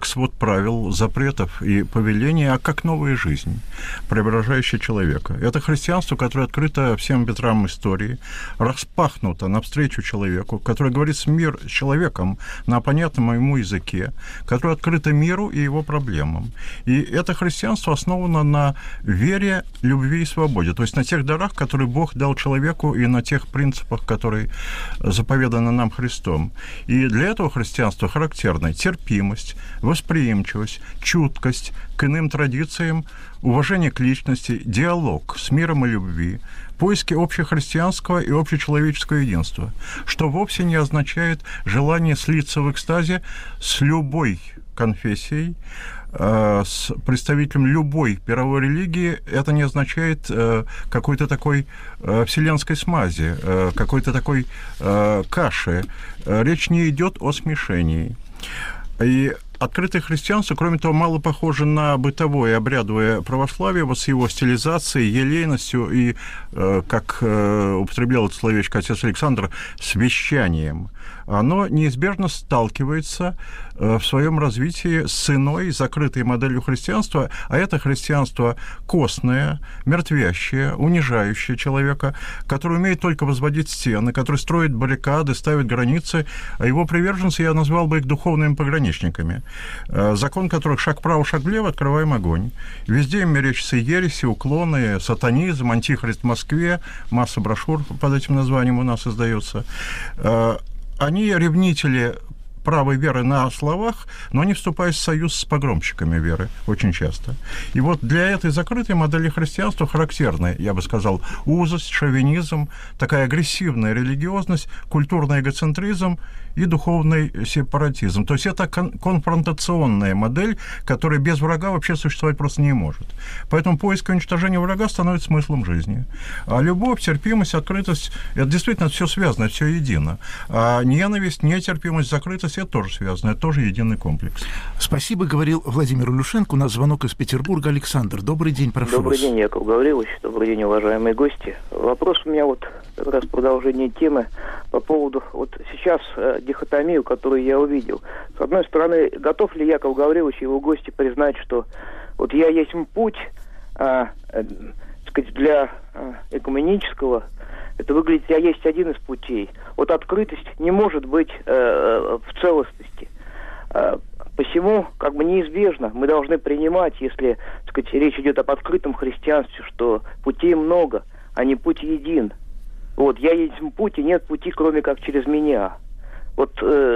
как свод правил, запретов и повелений, а как новая жизнь, преображающая человека. Это христианство, которое открыто всем ветрам истории, распахнуто навстречу человеку, которое говорит с человеком на понятном ему языке, которое открыто миру и его проблемам. И это христианство основано на вере, любви и свободе, то есть на тех дарах, которые Бог дал человеку, и на тех принципах, которые заповеданы нам Христом. И для этого христианства характерны терпимость, восприимчивость, чуткость к иным традициям, уважение к личности, диалог с миром и любви, поиски общехристианского и общечеловеческого единства, что вовсе не означает желание слиться в экстазе с любой конфессией, с представителем любой мировой религии. Это не означает какой-то такой вселенской смази, какой-то такой каши. Речь не идет о смешении. И открытое христианство, кроме того, мало похоже на бытовое обрядовое православие, вот с его стилизацией, елейностью и, как употреблял это словечко отец Александр, с вещанием. Оно неизбежно сталкивается в своем развитии с иной, закрытой моделью христианства, а это христианство костное, мертвящее, унижающее человека, которое умеет только возводить стены, который строит баррикады, ставит границы, а его приверженцы, я назвал бы их духовными пограничниками, закон которых шаг вправо, шаг влево, открываем огонь. Везде им мерещатся ереси, уклоны, сатанизм, антихрист в Москве, масса брошюр под этим названием у нас издается. Они ревнители правой веры на словах, но они вступают в союз с погромщиками веры очень часто. И вот для этой закрытой модели христианства характерны, я бы сказал, узость, шовинизм, такая агрессивная религиозность, культурный эгоцентризм и духовный сепаратизм. То есть это конфронтационная модель, которая без врага вообще существовать просто не может. Поэтому поиск и уничтожение врага становится смыслом жизни. А любовь, терпимость, открытость – это действительно все связано, все едино. А ненависть, нетерпимость, закрытость – это тоже связано, это тоже единый комплекс. Спасибо, говорил Владимир Илюшенко. У нас звонок из Петербурга. Александр, добрый день, прошу вас. Добрый день, Яков Гаврилович. Добрый день, уважаемые гости. Вопрос у меня вот как раз продолжение темы по поводу вот сейчас дихотомию, которую я увидел. С одной стороны, готов ли Яков Гаврилович и его гости признать, что вот я есть путь, сказать, для экуменического, это выглядит, я есть один из путей. Вот открытость не может быть в целостности. Посему, как бы неизбежно, мы должны принимать, если, так сказать, речь идет об открытом христианстве, что путей много, а не путь един. Вот, я есть путь, и нет пути, кроме как через меня. Вот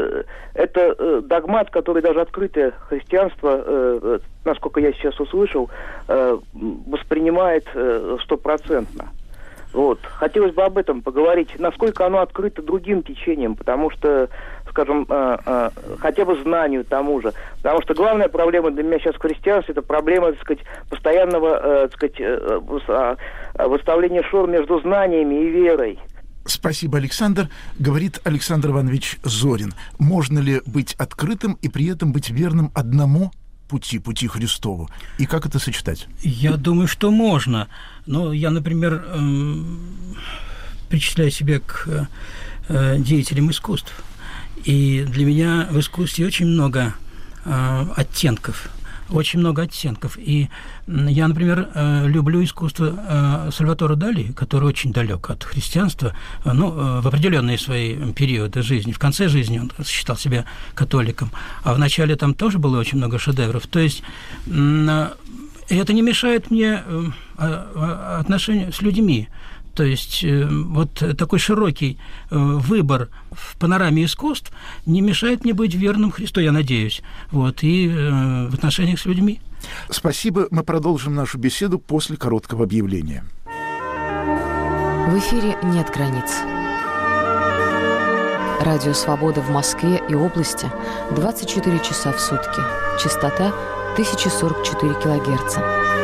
это догмат, который даже открытое христианство, насколько я сейчас услышал, воспринимает 100%. Вот. Хотелось бы об этом поговорить, насколько оно открыто другим течениям, потому что, скажем, хотя бы знанию тому же. Потому что главная проблема для меня сейчас в христианстве – это проблема, так сказать, постоянного, так сказать, выставления шор между знаниями и верой. Спасибо, Александр. Говорит Александр Иванович Зорин. Можно ли быть открытым и при этом быть верным одному пути Христову? И как это сочетать? Я думаю, что можно. Но я, например, причисляю себя к деятелям искусств. И для меня в искусстве очень много оттенков. Очень много оттенков. И я, например, люблю искусство Сальваторе Дали, который очень далек от христианства, в определенные свои периоды жизни. В конце жизни он считал себя католиком, а в начале там тоже было очень много шедевров. То есть это не мешает мне отношению с людьми. То есть вот такой широкий выбор в панораме искусств не мешает мне быть верным Христу, я надеюсь, вот, и в отношениях с людьми. Спасибо. Мы продолжим нашу беседу после короткого объявления. В эфире «Нет границ». Радио «Свобода» в Москве и области 24 часа в сутки. Частота 1044 килогерца.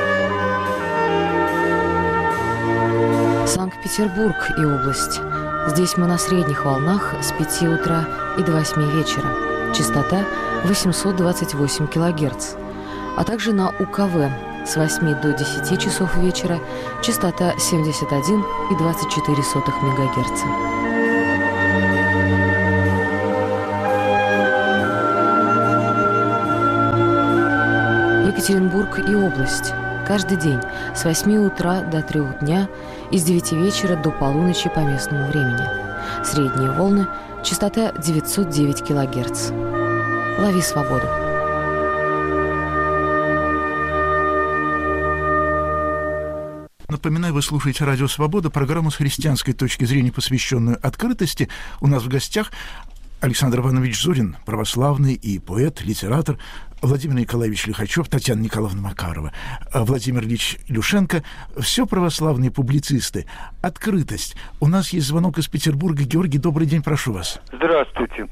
Санкт-Петербург и область. Здесь мы на средних волнах с 5 утра и до 8 вечера. Частота 828 килогерц. А также на УКВ с 8 до 10 часов вечера. Частота 71 и 24 мегагерца. Екатеринбург и область. Каждый день с 8 утра до 3 дня и с 9 вечера до полуночи по местному времени. Средние волны, частота 909 кГц. Лови свободу. Напоминаю, вы слушаете «Радио Свобода», программу с христианской точки зрения, посвященную открытости. У нас в гостях Александр Иванович Зорин, православный и поэт, литератор, Владимир Николаевич Лихачев, Татьяна Николаевна Макарова, Владимир Ильич Илюшенко. Все православные публицисты. Открытость. У нас есть звонок из Петербурга. Георгий, добрый день, прошу вас. Здравствуйте.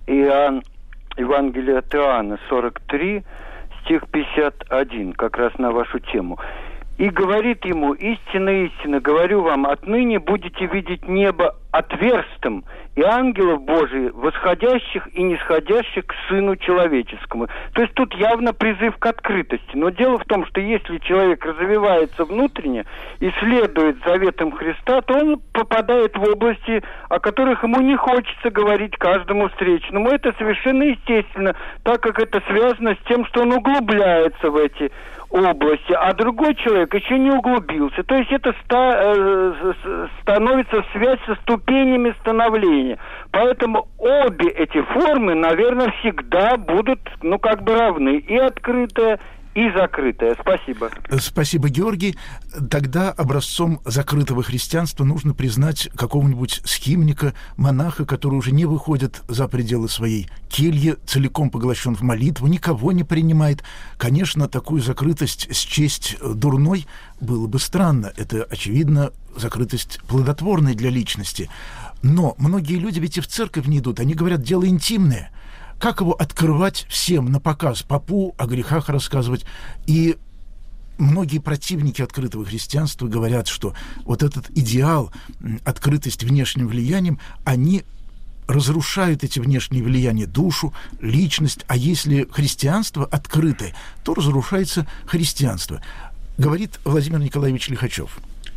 Евангелие от Иоанна, 43, стих 51, как раз на вашу тему. «И говорит ему: истинно, истинно, говорю вам, отныне будете видеть небо отверстым, и ангелов Божиих, восходящих и нисходящих к Сыну Человеческому». То есть тут явно призыв к открытости. Но дело в том, что если человек развивается внутренне и следует заветам Христа, то он попадает в области, о которых ему не хочется говорить каждому встречному. Это совершенно естественно, так как это связано с тем, что он углубляется в эти области, а другой человек еще не углубился. То есть это становится в связь со ступенями становления. Поэтому обе эти формы, наверное, всегда будут, равны. И открытая, и закрытая. Спасибо. Спасибо, Георгий. Тогда образцом закрытого христианства нужно признать какого-нибудь схимника, монаха, который уже не выходит за пределы своей кельи, целиком поглощен в молитву, никого не принимает. Конечно, такую закрытость счесть дурной было бы странно. Это, очевидно, закрытость плодотворной для личности. Но многие люди ведь и в церковь не идут. Они говорят, дело интимное. Как его открывать всем на показ, попу о грехах рассказывать? И многие противники открытого христианства говорят, что вот этот идеал, открытость внешним влиянием, они разрушают эти внешние влияния, душу, личность. А если христианство открытое, то разрушается христианство. Говорит Владимир Николаевич Лихачев.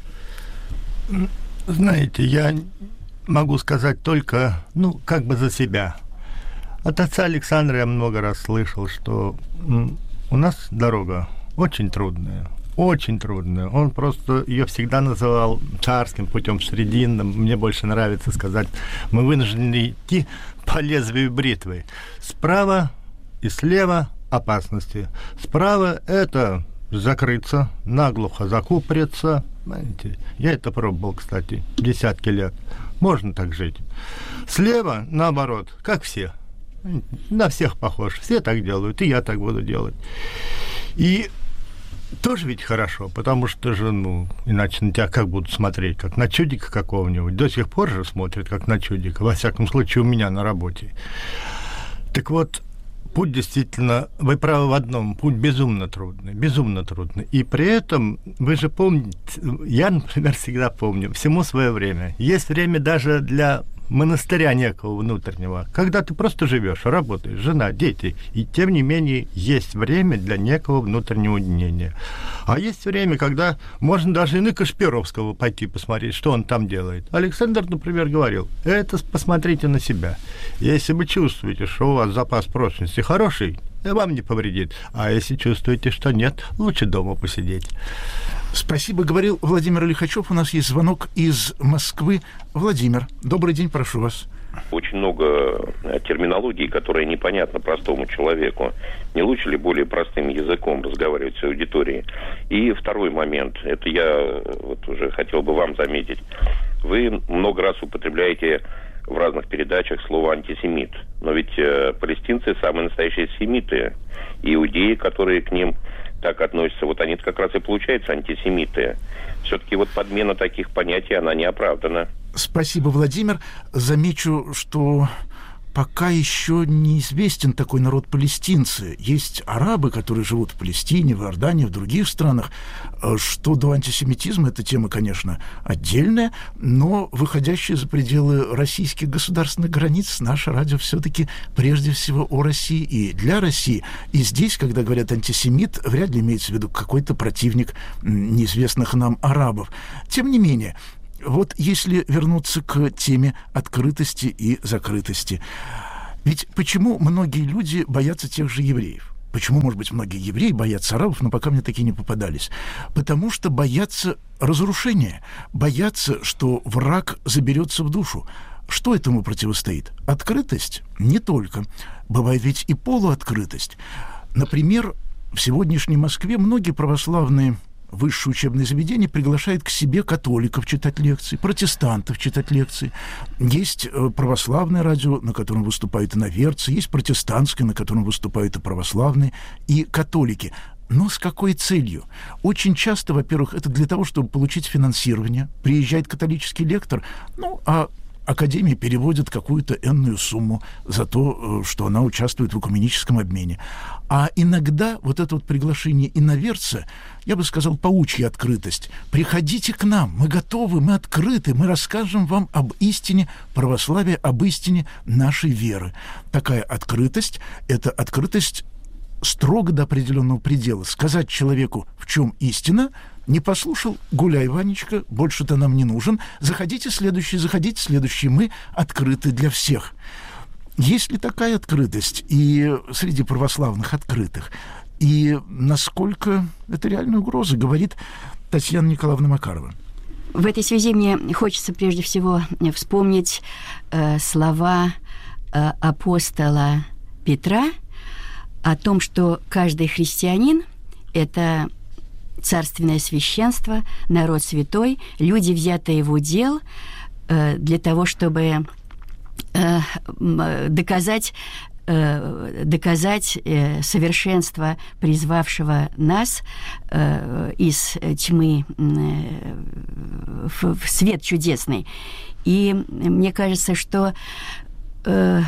Знаете, я могу сказать только, за себя. От отца Александра я много раз слышал, что у нас дорога очень трудная. Очень трудная. Он просто ее всегда называл царским путем, срединным. Мне больше нравится сказать, мы вынуждены идти по лезвию бритвы. Справа и слева опасности. Справа это закрыться, наглухо закупориться. Знаете, я это пробовал, кстати, десятки лет. Можно так жить. Слева, наоборот, как все. На всех похож. Все так делают, и я так буду делать. И тоже ведь хорошо, потому что же, иначе на тебя как будут смотреть? Как на чудика какого-нибудь. До сих пор же смотрят, как на чудика. Во всяком случае, у меня на работе. Так вот, путь действительно, вы правы в одном, путь безумно трудный. И при этом, вы же помните, я, например, всегда помню, всему свое время. Есть время даже для монастыря некого внутреннего, когда ты просто живешь, работаешь, жена, дети, и тем не менее есть время для некого внутреннего уединения. А есть время, когда можно даже и на Кашпировского пойти посмотреть, что он там делает. Александр, например, говорил, это посмотрите на себя. Если вы чувствуете, что у вас запас прочности хороший, вам не повредит. А если чувствуете, что нет, лучше дома посидеть. Спасибо, говорил Владимир Лихачев. У нас есть звонок из Москвы. Владимир, добрый день, прошу вас. Очень много терминологии, которая непонятна простому человеку. Не лучше ли более простым языком разговаривать с аудиторией? И второй момент, это я уже хотел бы вам заметить. Вы много раз употребляете в разных передачах слово «антисемит». Но ведь палестинцы самые настоящие семиты. Иудеи, которые к ним так относятся, они как раз и получаются антисемиты. Все-таки подмена таких понятий, она не оправдана. Спасибо, Владимир. Замечу, что пока еще неизвестен такой народ палестинцы. Есть арабы, которые живут в Палестине, в Иордании, в других странах. Что до антисемитизма, эта тема, конечно, отдельная, но выходящая за пределы российских государственных границ, наше радио все-таки прежде всего о России и для России. И здесь, когда говорят антисемит, вряд ли имеется в виду какой-то противник неизвестных нам арабов. Тем не менее, если вернуться к теме открытости и закрытости. Ведь почему многие люди боятся тех же евреев? Почему, может быть, многие евреи боятся арабов, но пока мне такие не попадались? Потому что боятся разрушения, боятся, что враг заберется в душу. Что этому противостоит? Открытость? Не только. Бывает ведь и полуоткрытость. Например, в сегодняшней Москве многие православные высшие учебные заведения приглашают к себе католиков читать лекции, протестантов читать лекции. Есть православное радио, на котором выступают иноверцы, есть протестантское, на котором выступают и православные, и католики. Но с какой целью? Очень часто, во-первых, это для того, чтобы получить финансирование. Приезжает католический лектор, а Академия переводит какую-то энную сумму за то, что она участвует в экуменическом обмене. А иногда вот это вот приглашение иноверца, я бы сказал, паучья открытость. Приходите к нам, мы готовы, мы открыты, мы расскажем вам об истине православия, об истине нашей веры. Такая открытость – это открытость строго до определенного предела. Сказать человеку, в чем истина – не послушал, гуляй, Ванечка, больше ты нам не нужен. Заходите следующий, мы открыты для всех. Есть ли такая открытость и среди православных открытых? И насколько это реальная угроза, говорит Татьяна Николаевна Макарова. В этой связи мне хочется прежде всего вспомнить слова апостола Петра о том, что каждый христианин – это царственное священство, народ святой, люди, взятые в удел для того, чтобы доказать совершенство призвавшего нас из тьмы в свет чудесный. И мне кажется, что мы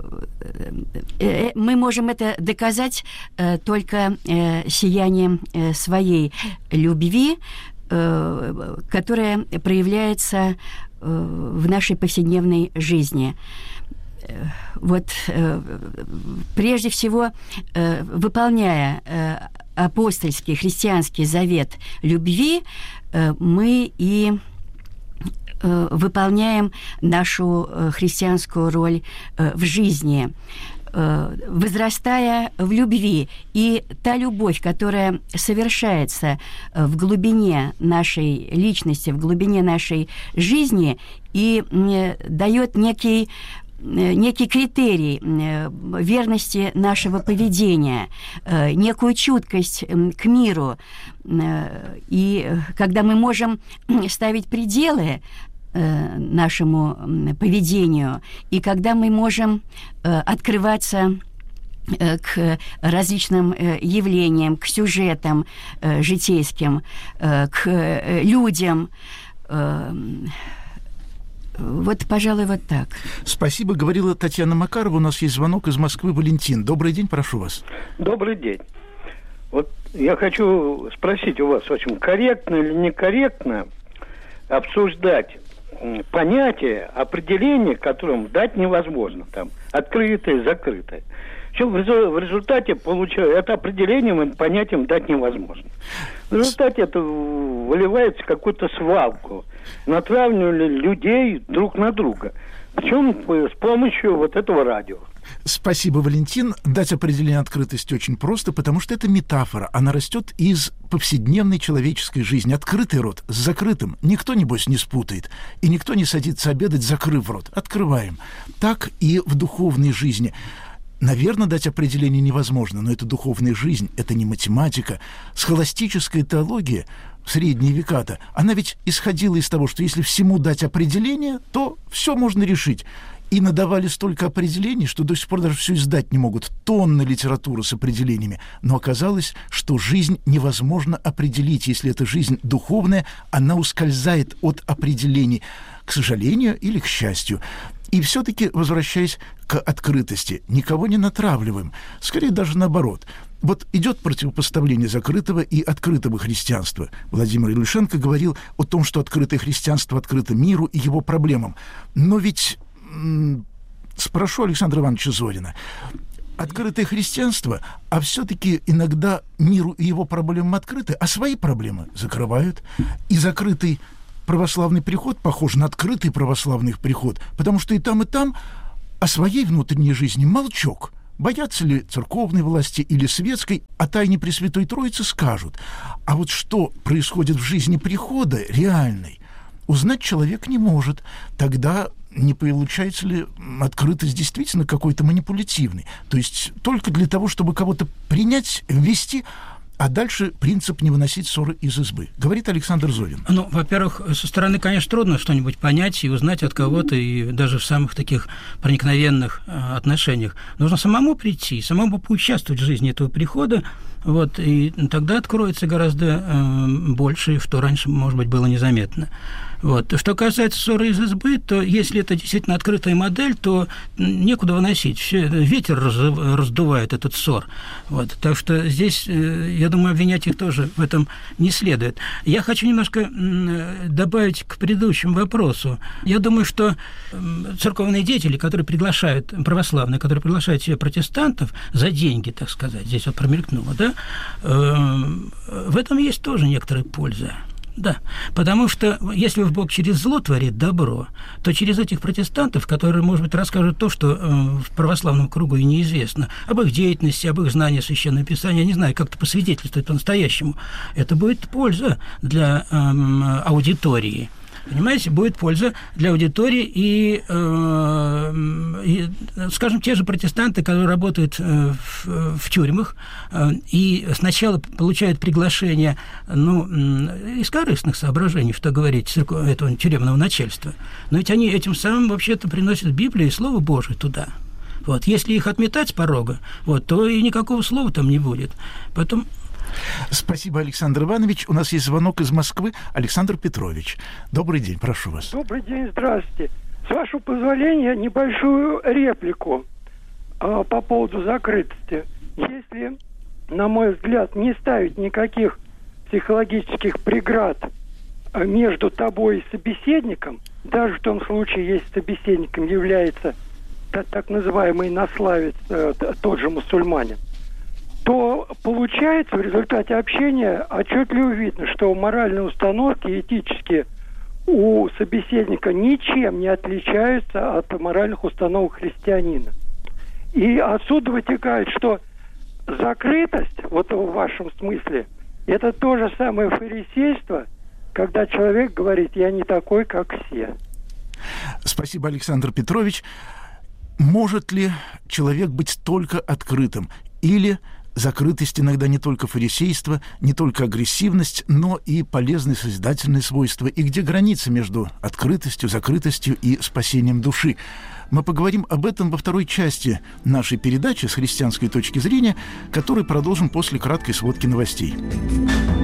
можем это доказать только сиянием своей любви, которая проявляется в нашей повседневной жизни. Вот прежде всего, выполняя апостольский христианский завет любви, мы и выполняем нашу христианскую роль в жизни, возрастая в любви. И та любовь, которая совершается в глубине нашей личности, в глубине нашей жизни, и дает некий критерий верности нашего поведения, некую чуткость к миру. И когда мы можем ставить пределы нашему поведению, и когда мы можем открываться к различным явлениям, к сюжетам житейским, к людям. Вот, пожалуй, вот так. Спасибо, говорила Татьяна Макарова. У нас есть звонок из Москвы. Валентин. Добрый день, прошу вас. Добрый день. Вот я хочу спросить у вас, в общем, корректно или некорректно обсуждать понятие, определение, которым дать невозможно, там, открытое, закрытое. В результате получается, это определением, понятием дать невозможно. В результате это выливается в какую-то свалку, натравливали людей друг на друга. Причем с помощью вот этого радио. Спасибо, Валентин. Дать определение открытости очень просто, потому что это метафора. Она растет из повседневной человеческой жизни. Открытый рот с закрытым никто, небось, не спутает. И никто не садится обедать, закрыв рот. Открываем. Так и в духовной жизни. Наверное, дать определение невозможно, но это духовная жизнь, это не математика. Схоластическая теология в средние века-то, она ведь исходила из того, что если всему дать определение, то все можно решить. И надавали столько определений, что до сих пор даже все издать не могут. Тонны литературы с определениями. Но оказалось, что жизнь невозможно определить. Если это жизнь духовная, она ускользает от определений, к сожалению или к счастью. И все-таки, возвращаясь к открытости, никого не натравливаем. Скорее даже наоборот. Вот идет противопоставление закрытого и открытого христианства. Владимир Ильюшенко говорил о том, что открытое христианство открыто миру и его проблемам. Но ведь, спрошу Александра Ивановича Зорина, открытое христианство, а все-таки иногда миру и его проблемам открыты, а свои проблемы закрывают. И закрытый православный приход похож на открытый православный приход, потому что и там о своей внутренней жизни молчок. Боятся ли церковной власти или светской, о тайне Пресвятой Троицы скажут. А вот что происходит в жизни прихода реальной, узнать человек не может. Тогда не получается ли открытость действительно какой-то манипулятивной? То есть только для того, чтобы кого-то принять, ввести, а дальше принцип не выносить ссоры из избы. Говорит Александр Золин. Ну, во-первых, со стороны, конечно, трудно что-нибудь понять и узнать от кого-то, и даже в самых таких проникновенных отношениях. Нужно самому прийти, самому поучаствовать в жизни этого прихода, вот, и тогда откроется гораздо больше, что раньше, может быть, было незаметно. Вот. Что касается ссоры из избы, то если это действительно открытая модель, то некуда выносить. Все, ветер раздувает этот ссор. Вот. Так что здесь, я думаю, обвинять их тоже в этом не следует. Я хочу немножко добавить к предыдущему вопросу. Я думаю, что церковные деятели, которые приглашают, православные, которые приглашают себе протестантов за деньги, так сказать, здесь вот промелькнуло, да, в этом есть тоже некоторая польза. Да, потому что если Бог через зло творит добро, то через этих протестантов, которые, может быть, расскажут то, что в православном кругу и неизвестно, об их деятельности, об их знании Священного Писания, я не знаю, как-то посвидетельствовать по-настоящему, это будет польза для аудитории. Понимаете, будет польза для аудитории и, скажем, те же протестанты, которые работают в тюрьмах и сначала получают приглашение, из корыстных соображений, что говорить, этого тюремного начальства, но ведь они этим самым вообще-то приносят Библию и Слово Божие туда. Вот. Если их отметать с порога, вот, то и никакого слова там не будет. Потом... Спасибо, Александр Иванович. У нас есть звонок из Москвы. Александр Петрович. Добрый день, прошу вас. Добрый день, здравствуйте. С вашего позволения, небольшую реплику по поводу закрытости. Если, на мой взгляд, не ставить никаких психологических преград между тобой и собеседником, даже в том случае, если собеседником является так называемый инославец, тот же мусульманин, то получается в результате общения отчетливо видно, что моральные установки этические у собеседника ничем не отличаются от моральных установок христианина. И отсюда вытекает, что закрытость, вот в вашем смысле, это то же самое фарисейство, когда человек говорит: «Я не такой, как все». Спасибо, Александр Петрович. Может ли человек быть только открытым? Или закрытость иногда не только фарисейство, не только агрессивность, но и полезные созидательные свойства? И где граница между открытостью, закрытостью и спасением души? Мы поговорим об этом во второй части нашей передачи с христианской точки зрения, которую продолжим после краткой сводки новостей.